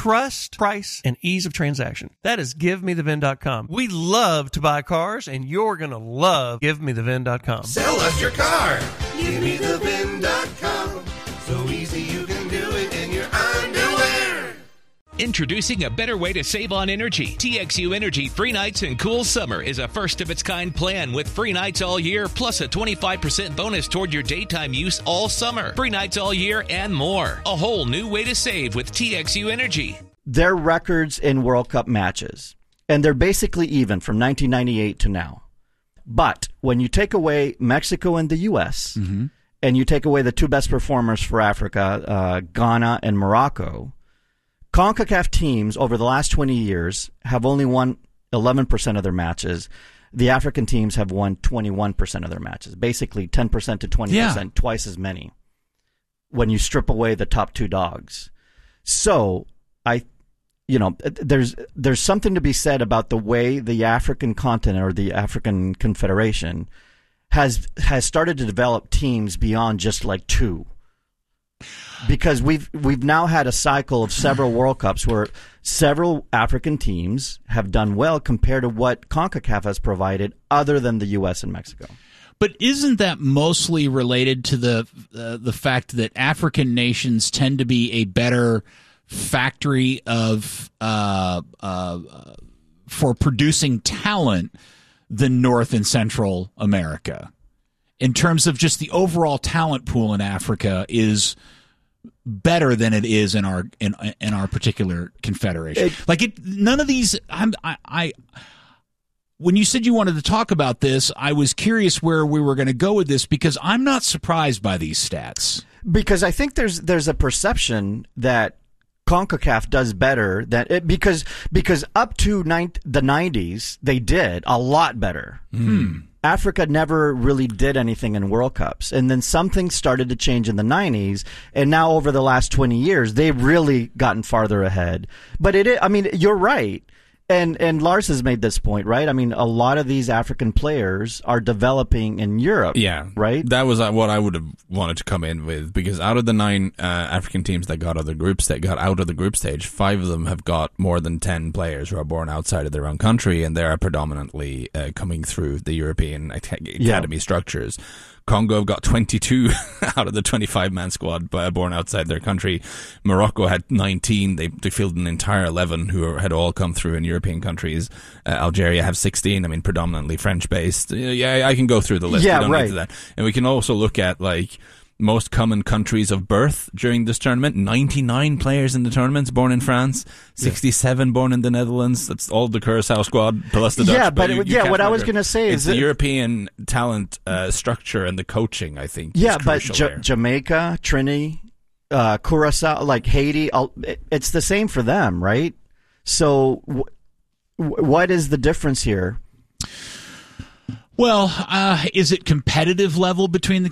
trust, price, and ease of transaction. That is GiveMeTheVin.com. We love to buy cars, and you're going to love GiveMeTheVin.com. Sell us your car. GiveMeTheVin.com. So easy you can do it in your underwear. Introducing a better way to save on energy. TXU Energy Free Nights and Cool Summer is a first-of-its-kind plan with free nights all year, plus a 25% bonus toward your daytime use all summer. Free nights all year and more. A whole new way to save with TXU Energy. Their records in World Cup matches, and they're basically even from 1998 to now. But when you take away Mexico and the U.S., and you take away the two best performers for Africa, Ghana and Morocco, CONCACAF teams over the last 20 years have only won 11% of their matches. The African teams have won 21% of their matches, basically 10% to 20%, twice as many when you strip away the top two dogs. So there's something to be said about the way the African continent or the African Confederation has started to develop teams beyond just like two. Because we've now had a cycle of several World Cups where several African teams have done well compared to what CONCACAF has provided, other than the U.S. and Mexico. But isn't that mostly related to the fact that African nations tend to be a better factory of for producing talent than North and Central America? In terms of just the overall talent pool in Africa is better than it is in our particular confederation. None of these. When you said you wanted to talk about this, I was curious where we were going to go with this, because I'm not surprised by these stats. Because I think there's a perception that CONCACAF does better than because up to the 90s they did a lot better. Africa never really did anything in World Cups. And then something started to change in the 90s. And now over the last 20 years, they've really gotten farther ahead. But you're right. And Lars has made this point, right? I mean, a lot of these African players are developing in Europe. Yeah. Right? That was what I would have wanted to come in with, because out of the 9 African teams that got out of the group stage, 5 of them have got more than 10 players who are born outside of their own country, and they are predominantly coming through the European academy structures. Congo have got 22 out of the 25-man squad born outside their country. Morocco had 19. They fielded an entire 11 who had all come through in European countries. Algeria have 16. I mean, predominantly French-based. Yeah, I can go through the list. Yeah, we don't right. need to that. And we can also look at most common countries of birth during this tournament. 99 players in the tournaments born in France, 67 born in the Netherlands. That's all the Curaçao squad plus the Dutch. Yeah, but what I was going to say is the European talent structure and the coaching, I think. Yeah, is but Jamaica, Trinity, Curaçao, like Haiti, it's the same for them, right? So what is the difference here? Well, is it competitive level between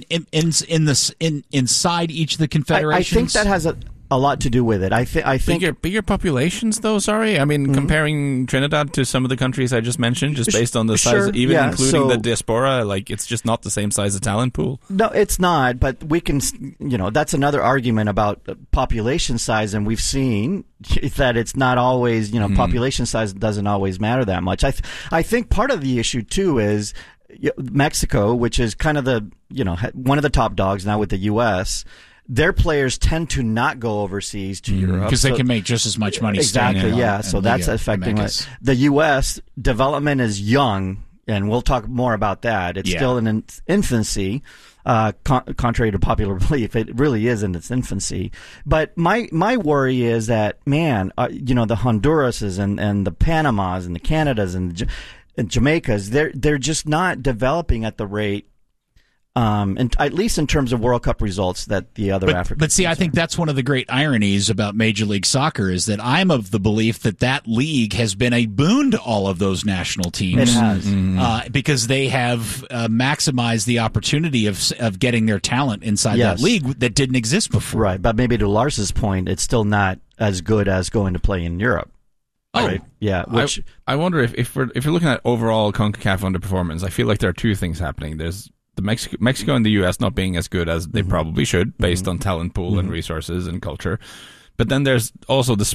the inside each of the confederations? I think that has a lot to do with it. I think bigger populations, though. Sorry, I mean, comparing Trinidad to some of the countries I just mentioned, just based on the size, including the diaspora, it's just not the same size of talent pool. No, it's not. But we can, that's another argument about population size, and we've seen that it's not always, population size doesn't always matter that much. I think part of the issue too is Mexico, which is kind of the one of the top dogs now with the U.S. Their players tend to not go overseas to Europe because they can make just as much money. Exactly, yeah. So that's affecting it. The U.S. development is young, and we'll talk more about that. It's still in its infancy. Contrary to popular belief, it really is in its infancy. But my worry is that, man, the Hondurases and the Panamas and the Canadas and Jamaicas, they're just not developing at the rate. And at least in terms of World Cup results that the other African. But see, I think that's one of the great ironies about Major League Soccer is that I'm of the belief that league has been a boon to all of those national teams. It has. Because they have maximized the opportunity of getting their talent inside that league that didn't exist before. Right, but maybe to Lars's point, it's still not as good as going to play in Europe. Oh, right. Yeah. Which I wonder if you're looking at overall CONCACAF underperformance, I feel like there are two things happening. There's the Mexico and the U.S. not being as good as they probably should, based on talent pool and resources and culture. But then there's also the